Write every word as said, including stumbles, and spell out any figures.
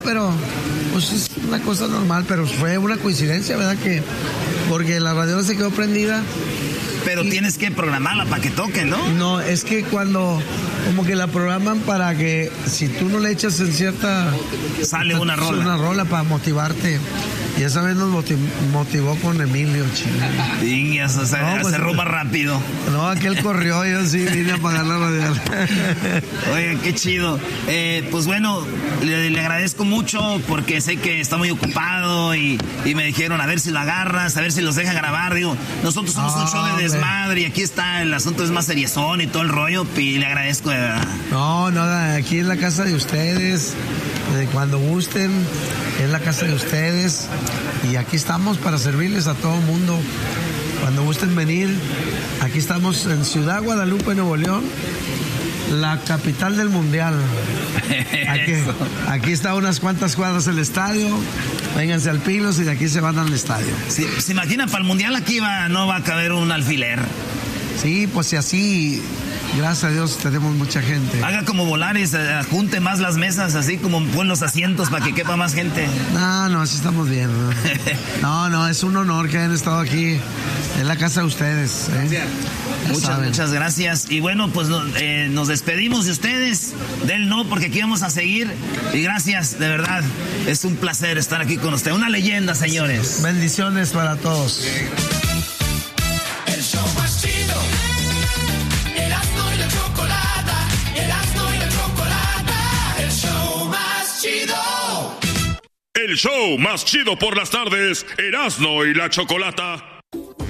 Pero pues es una cosa normal, pero fue una coincidencia, ¿verdad? Que porque la radio se quedó prendida. Pero y, tienes que programarla para que toque, ¿no? No, es que cuando como que la programan para que si tú no le echas en cierta... Sale una rola. Una rola para motivarte. Y esa vez nos motivó con Emilio, chingada. Dingas, o sea, no, pues, se roba rápido. No, aquel corrió, yo sí vine a apagar la radial. Oye, qué chido. Eh, pues bueno, le, le agradezco mucho porque sé que está muy ocupado y, y me dijeron a ver si lo agarras, a ver si los deja grabar. Digo, nosotros somos oh, un show de desmadre y aquí está, el asunto es más seriezón y todo el rollo, y le agradezco de verdad. No, no, aquí es la casa de ustedes, de cuando gusten, es la casa de ustedes y aquí estamos para servirles a todo mundo. Cuando gusten venir, aquí estamos en Ciudad Guadalupe, Nuevo León, la capital del mundial. Aquí, aquí está unas cuantas cuadras el estadio. Vénganse al Pilos y de aquí se van al estadio. Sí, ¿se imagina para el mundial aquí va, no va a caber un alfiler? Sí, pues si así, gracias a Dios tenemos mucha gente. Haga como Volaris, eh, junte más las mesas, así como pon los asientos para que quepa más gente. No, no, así estamos bien. No, no, no es un honor que hayan estado aquí. Es la casa de ustedes. ¿eh? Muchas, muchas gracias. Y bueno, pues eh, nos despedimos de ustedes. Del no, porque aquí vamos a seguir. Y gracias, de verdad. Es un placer estar aquí con usted. Una leyenda, señores. Bendiciones para todos. El show más chido. Erasmo y la Chocolata. Erasmo y la Chocolata. El show más chido. El show más chido por las tardes. Erasmo y la Chocolata.